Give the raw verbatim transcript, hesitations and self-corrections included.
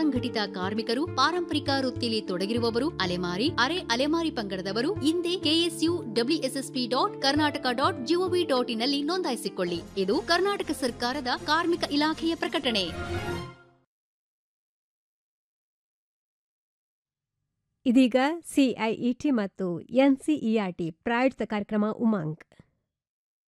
ಅಸಂಘಟಿತ ಕಾರ್ಮಿಕರು, ಪಾರಂಪರಿಕ ವೃತ್ತಿಯಲ್ಲಿ ತೊಡಗಿರುವವರು, ಅಲೆಮಾರಿ, ಅರೆ ಅಲೆಮಾರಿ ಪಂಗಡದವರು ಹಿಂದೆ KSU WSSP dot Karnataka dot gov dot ಇನ್ನಲ್ಲಿ ನೋಂದಾಯಿಸಿಕೊಳ್ಳಿ. ಇದು ಕರ್ನಾಟಕ ಸರ್ಕಾರದ ಕಾರ್ಮಿಕ ಇಲಾಖೆಯ ಪ್ರಕಟಣೆ. ಇದೀಗ ಸಿಐಇಟಿ ಮತ್ತು ಎನ್ಸಿಇಆರ್ಟಿ ಪ್ರಾಯೋಜಿತ ಕಾರ್ಯಕ್ರಮ ಉಮಂಗ್